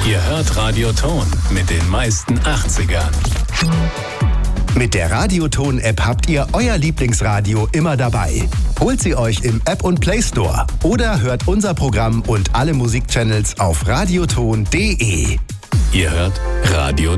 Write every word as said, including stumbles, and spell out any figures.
Ihr hört Radioton mit den meisten achtzigern. Mit der Radioton-App habt ihr euer Lieblingsradio immer dabei. Holt sie euch im App- und Play Store oder hört unser Programm und alle Musikchannels auf radioton punkt de. Ihr hört Radio